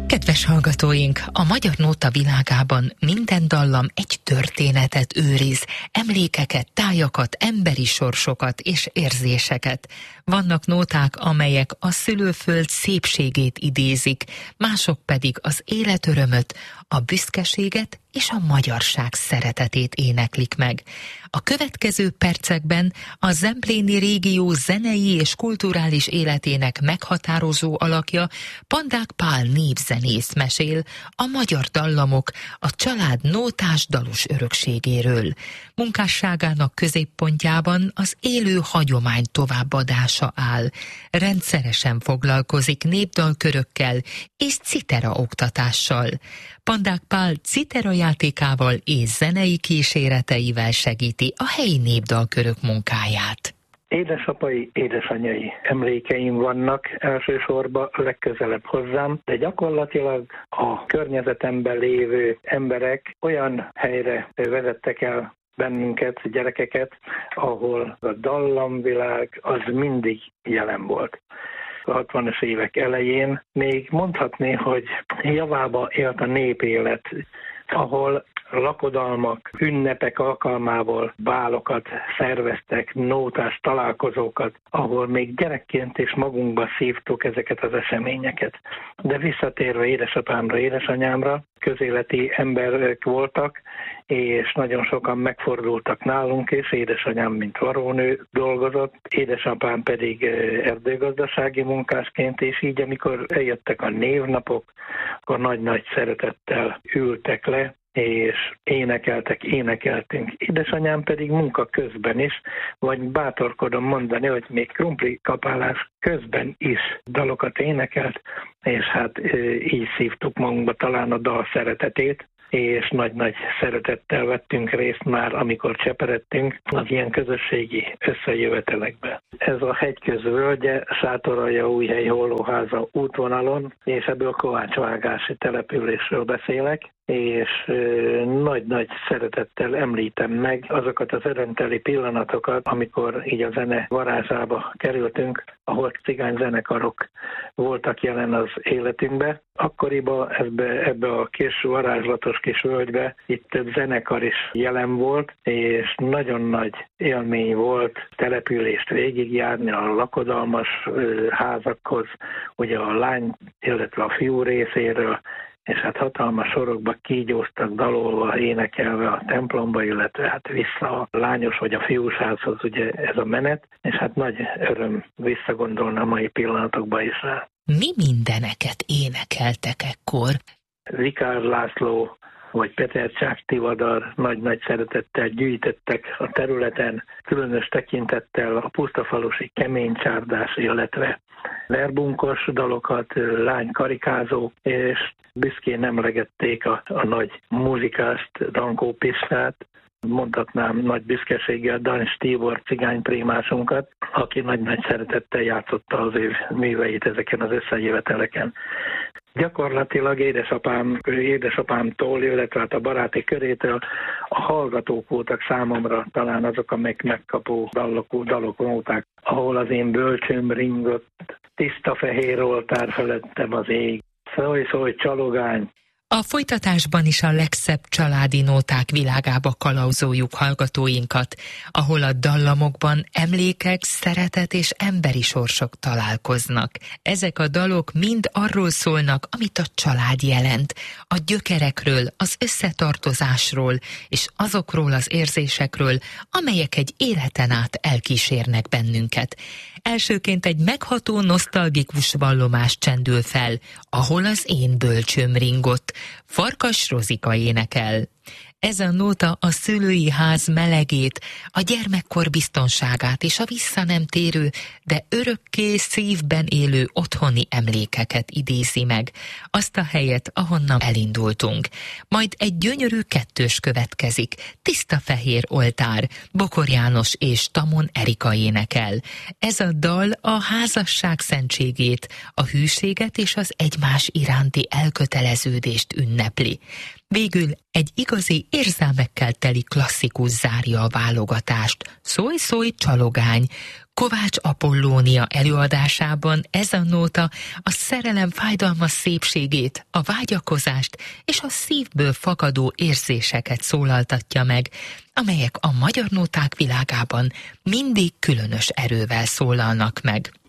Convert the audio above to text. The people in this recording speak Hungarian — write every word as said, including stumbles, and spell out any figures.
Kedves hallgatóink, a magyar nóta világában minden dallam egy történetet őriz, emlékeket, tájakat, emberi sorsokat és érzéseket. Vannak nóták, amelyek a szülőföld szépségét idézik, mások pedig az életörömöt, a büszkeséget és a magyarság szeretetét éneklik meg. A következő percekben a zempléni régió zenei és kulturális életének meghatározó alakja, Pandák Pál népzenész mesél a magyar dallamok, a család nótás dalos örökségéről. Munkásságának középpontjában az élő hagyomány továbbadása áll. Rendszeresen foglalkozik népdalkörökkel és citera oktatással. Pandák Pál citera játékával és zenei kíséreteivel segíti a helyi népdalkörök munkáját. Édesapai, édesanyai emlékeim vannak elsősorban legközelebb hozzám, de gyakorlatilag a környezetemben lévő emberek olyan helyre vezettek el bennünket, gyerekeket, ahol a dallamvilág az mindig jelen volt. A hatvanas évek elején még mondhatni, hogy javába élt a népélet, ahol lakodalmak, ünnepek alkalmával bálokat szerveztek, nótás találkozókat, ahol még gyerekként is magunkba szívtuk ezeket az eseményeket. De visszatérve édesapámra, édesanyámra, közéleti emberek voltak, és nagyon sokan megfordultak nálunk, és édesanyám, mint varrónő dolgozott, édesapám pedig erdőgazdasági munkásként, és így amikor eljöttek a névnapok, akkor nagy-nagy szeretettel ültek le, és énekeltek, énekeltünk. Édesanyám pedig munka közben is, vagy bátorkodom mondani, hogy még krumpli kapálás közben is dalokat énekelt, és hát így szívtuk magunkba talán a dal szeretetét, és nagy-nagy szeretettel vettünk részt már, amikor cseperedtünk az ilyen közösségi összejövetelekbe. Ez a Hegyközvölgye, Sátoraljaújhely Hollóháza útvonalon, és ebből Kovácsvágási településről beszélek, és nagy-nagy szeretettel említem meg azokat az örömteli pillanatokat, amikor így a zene varázsába kerültünk, ahol cigány zenekarok voltak jelen az életünkbe. Akkoriban ebbe, ebbe a kis varázslatos kis völgybe itt több zenekar is jelen volt, és nagyon nagy élmény volt települést végigjárni a lakodalmas házakhoz, ugye a lány, illetve a fiú részéről, és hát hatalmas sorokba kígyóztak, dalolva, énekelve a templomba, illetve hát vissza a lányos vagy a fiúsházhoz ugye ez a menet, és hát nagy öröm visszagondolni a mai pillanatokba is rá. Mi mindeneket énekeltek ekkor? Vikár László vagy Petercsák Tivadar nagy-nagy szeretettel gyűjtöttek a területen, különös tekintettel a pusztafalusi keménycsárdás, illetve verbunkos dalokat, lánykarikázók, és büszkén emlegették a, a nagy muzsikást, Dankó Pistát, mondhatnám nagy büszkeséggel Dancs Tibor cigányprímásunkat, aki nagy-nagy szeretettel játszotta az ő műveit ezeken az összejöveteleken. Gyakorlatilag édesapám, édesapámtól, illetve hát a baráti körétől a hallgatók voltak számomra talán azok, amelyek megkapó dalok, dalok, nóták, ahol az én bölcsőm ringott, tiszta fehér oltár felettem az ég, szólj, szólj, csalogány. A folytatásban is a legszebb családi nóták világába kalauzoljuk hallgatóinkat, ahol a dallamokban emlékek, szeretet és emberi sorsok találkoznak. Ezek a dalok mind arról szólnak, amit a család jelent, a gyökerekről, az összetartozásról és azokról az érzésekről, amelyek egy életen át elkísérnek bennünket. Elsőként egy megható, nosztalgikus vallomás csendül fel, ahol az én bölcsőm ringott, Farkas Rozika énekel. Ez a nóta a szülői ház melegét, a gyermekkor biztonságát és a vissza nem térő, de örökké szívben élő otthoni emlékeket idézi meg, azt a helyet, ahonnan elindultunk. Majd egy gyönyörű kettős következik, tiszta fehér oltár, Bokor János és Tamon Erika énekel. Ez a dal a házasság szentségét, a hűséget és az egymás iránti elköteleződést ünnepli. Végül egy igazi érzelmekkel teli klasszikus zárja a válogatást. Szólj, szólj, csalogány! Kovács Apollónia előadásában ez a nóta a szerelem fájdalmas szépségét, a vágyakozást és a szívből fakadó érzéseket szólaltatja meg, amelyek a magyar nóták világában mindig különös erővel szólalnak meg.